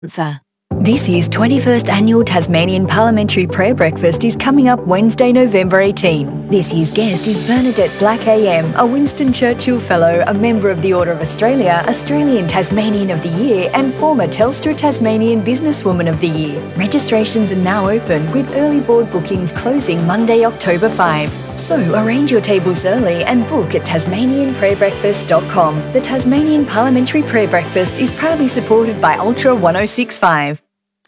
Sir. This year's 21st Annual Tasmanian Parliamentary Prayer Breakfast is coming up Wednesday, November 18. This year's guest is Bernadette Black AM, a Winston Churchill Fellow, a member of the Order of Australia, Australian Tasmanian of the Year and former Telstra Tasmanian Businesswoman of the Year. Registrations are now open with early board bookings closing Monday, October 5. So arrange your tables early and book at tasmanianprayerbreakfast.com. The Tasmanian Parliamentary Prayer Breakfast is proudly supported by Ultra 1065.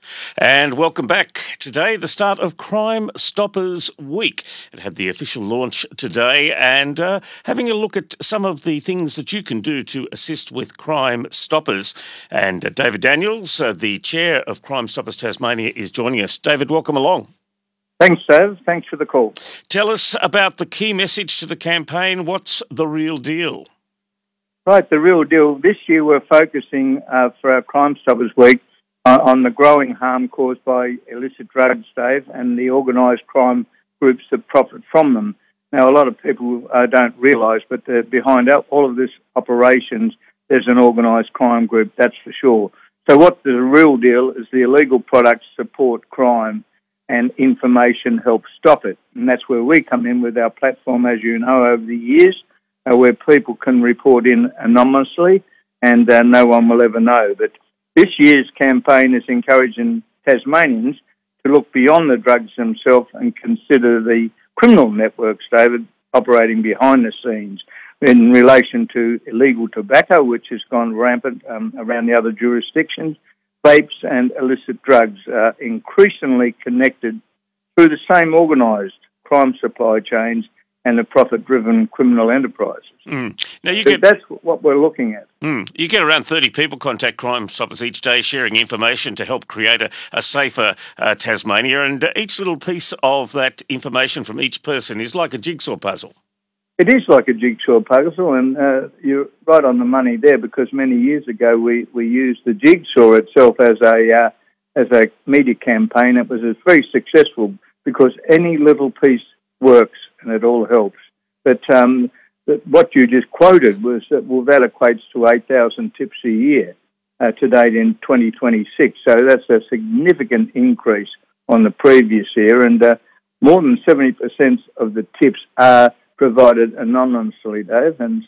And welcome back. Today, the start of Crime Stoppers Week. It had the official launch today, and having a look at some of the things that you can do to assist with Crime Stoppers. And David Daniels, the chair of Crime Stoppers Tasmania, is joining us. David, welcome along. Thanks, Dave. Thanks for the call. Tell us about the key message to the campaign. What's the real deal? Right, the real deal. This year we're focusing for our Crime Stoppers Week on the growing harm caused by illicit drugs, Dave, and the organised crime groups that profit from them. Now, a lot of people don't realise, but behind all of this operations, there's an organised crime group, that's for sure. So what the real deal is the illegal products support crime and information helps stop it. And that's where we come in with our platform, as you know, over the years, where people can report in anonymously and no one will ever know. But this year's campaign is encouraging Tasmanians to look beyond the drugs themselves and consider the criminal networks, David, operating behind the scenes in relation to illegal tobacco, which has gone rampant around the other jurisdictions. Vapes and illicit drugs are increasingly connected through the same organised crime supply chains and the profit-driven criminal enterprises. Now that's what we're looking at. You get around 30 people contact Crime Stoppers each day, sharing information to help create a safer Tasmania, and each little piece of that information from each person is like a jigsaw puzzle. It is like a jigsaw puzzle, and you're right on the money there, because many years ago we used the jigsaw itself as a media campaign. It was very successful because any little piece works and it all helps. But what you just quoted was that that equates to 8,000 tips a year to date in 2026. So that's a significant increase on the previous year, and more than 70% of the tips are provided anonymously, Dave. And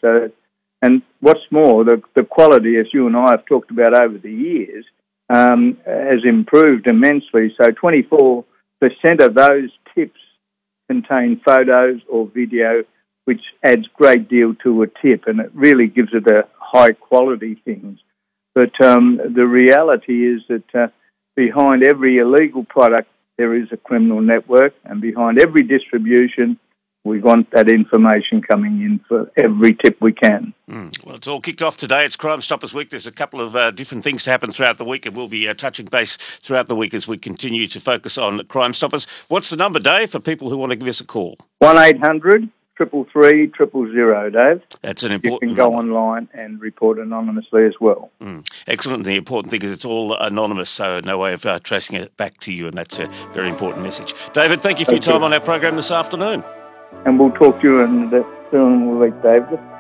what's more, the quality, as you and I have talked about over the years, has improved immensely. So 24% of those tips contain photos or video, which adds a great deal to a tip, and it really gives it a high quality things. But the reality is that behind every illegal product there is a criminal network, and behind every distribution we want that information coming in for every tip we can. Well, it's all kicked off today. It's Crime Stoppers Week. There's a couple of different things to happen throughout the week, and we'll be touching base throughout the week as we continue to focus on Crime Stoppers. What's the number, Dave, for people who want to give us a call? 1800 333 000, Dave. That's an important You can go online and report anonymously as well. Excellent. The important thing is it's all anonymous, so no way of tracing it back to you, and that's a very important message. David, thank you for your time on our program this afternoon. And we'll talk to you in the week, David.